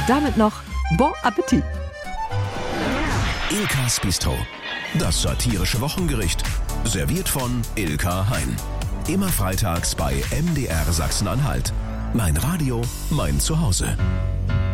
damit noch Bon Appetit! Ilkas Bistro, das satirische Wochengericht, serviert von Ilka Hein. Immer freitags bei MDR Sachsen-Anhalt. Mein Radio, mein Zuhause.